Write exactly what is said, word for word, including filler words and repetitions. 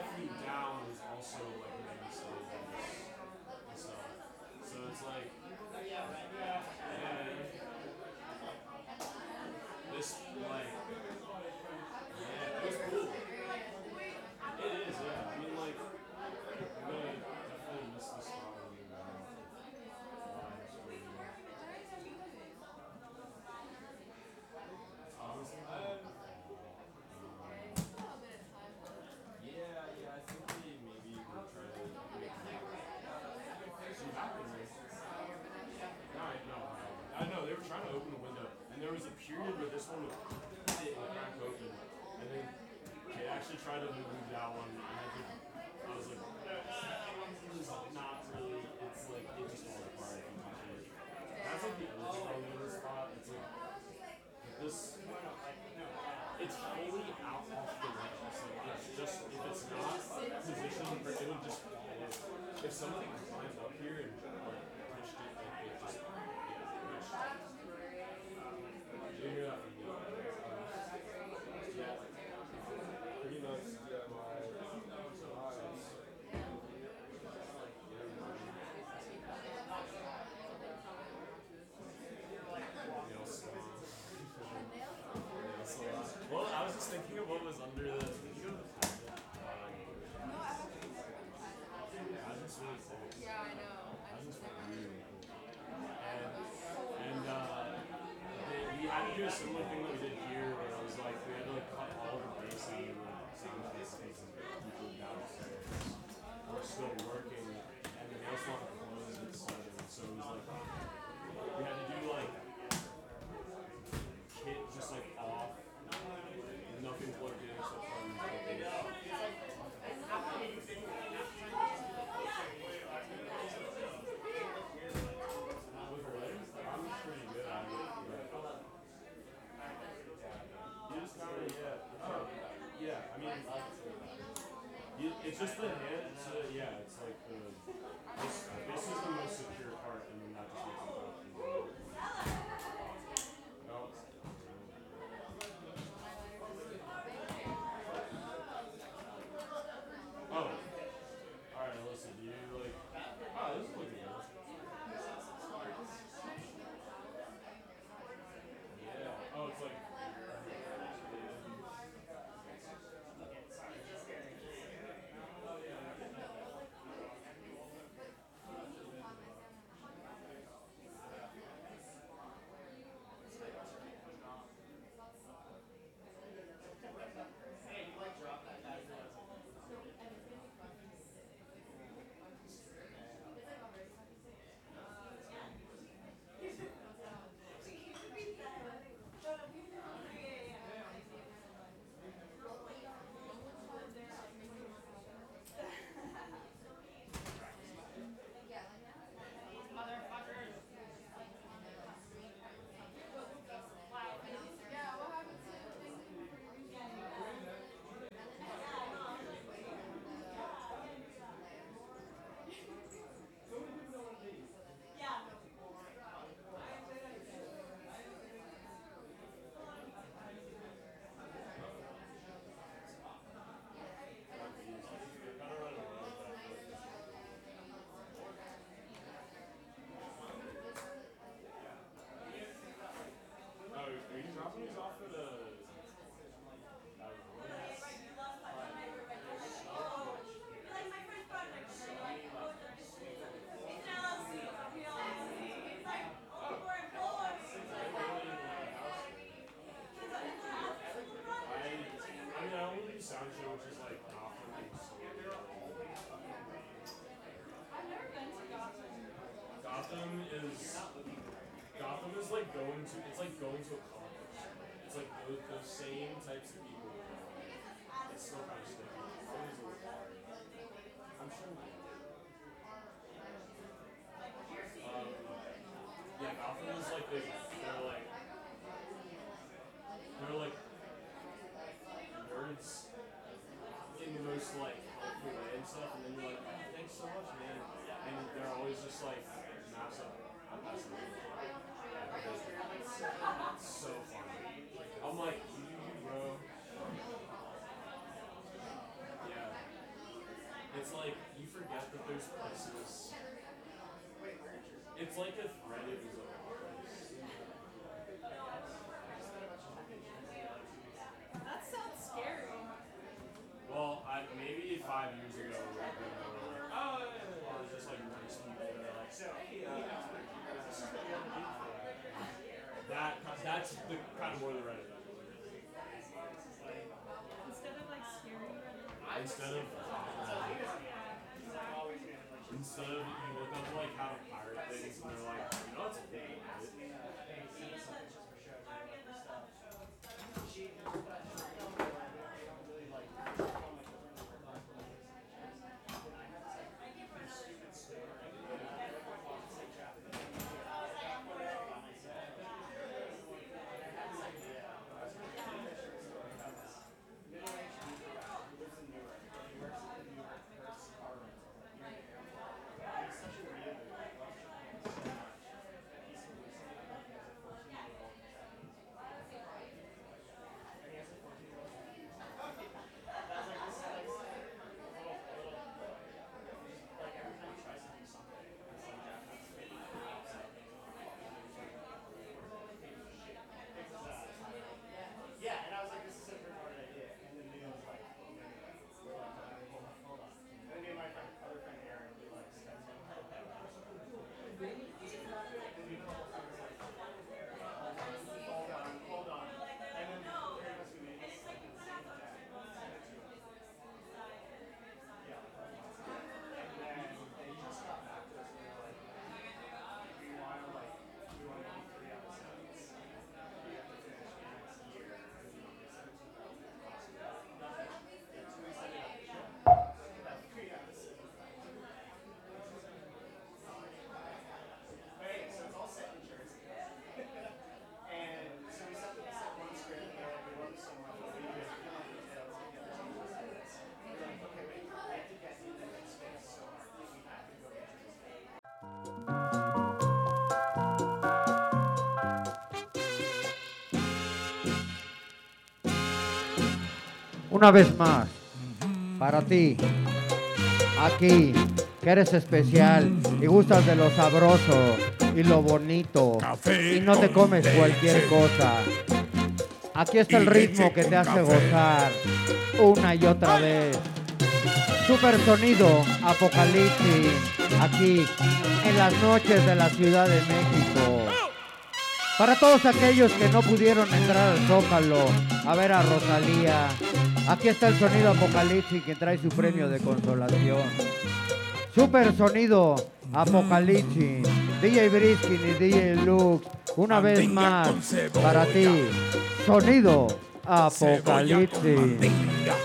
flew down was also like making stages and stuff. So it's like, yeah, this like, yeah, it was cool. It is, yeah. I mean, like, I'm gonna definitely miss this spot when we go. Live stream. Honestly, I don't recall. Um, yeah, yeah, I think they maybe were trying to make some happening. No, I no, I, I know they were trying to open the window, and there was a period where this one would hit and crack open, and then they actually tried to move that one, and I think I was like, it's not really. It's like it just falls apart if you touch it. That's like the other problem with this spot. It's like this. It's fully out off the ledge. It's like it's just if it's not positioned, it would just fall over. If somebody climbed up here and like pushed it, like it just yeah, pushed. You hear that from me? Yeah, pretty much. Yeah, my eyes. Nail salon. Nail salon. Well, I was just thinking of what was under the. Did you go to the pageant? Um, pageant's really cool. Pageant's really cool. And and uh, they, we had to do a similar thing that we did here, where it was like we had to like cut all the bass out of the sound cases and people downstairs were still working, and the nail salon closed at seven, so it was like we had to do like kit just like off, nothing plugged in except for the with what? I'm pretty good at it, but you just kind of yeah, oh, yeah. I mean, you, it's just the hand. It's uh, yeah. It's like the this this is the most secure part, and then that just makes it go. No. Oh. Alright, listen, do you like oh this is looking good. Yeah. Oh, it's like oh, are you dropping these off at a I mean, I only do sound show, which is like Gotham and Gotham is Gotham is like going to it's like going to a conference. It's like those, those same types of people. It's still kind of sticky. It's always a little hard. I'm sure. Um, yeah, Gotham is like they they're like they're like nerds in the most like helpful way and stuff, and then you're like, oh, thanks so much, man. And they're always just like massive. I'm messing with you. It's so funny. I'm like, you, bro. Yeah. It's like you forget that there's places. It's like if Reddit was a place. That sounds scary. Well, I, maybe five years ago, it would have been more like, oh, yeah, yeah, yeah. Or just like nice people that are like, hey, uh, this is what you have to do for that. That, that's the kind of more the Reddit. Instead of like scary Reddit. Instead of, instead of you look up like how to pirate things and they're like, you know, it's a thing. Una vez más, para ti, aquí, que eres especial y gustas de lo sabroso y lo bonito Café y no te con comes cualquier leche. cosa. Aquí está el Y ritmo leche que te con hace café. gozar una y otra vez. Super sonido Apocalipsis, aquí en las noches de la Ciudad de México. Para todos aquellos que no pudieron entrar al Zócalo a ver a Rosalía, aquí está el sonido Apocalipsis que trae su premio de consolación. Super sonido Apocalipsis, D J Briskin y D J Lux, una vez Mandinga más con cebolla. para ti, sonido Cebolla con Apocalipsis. mandinga.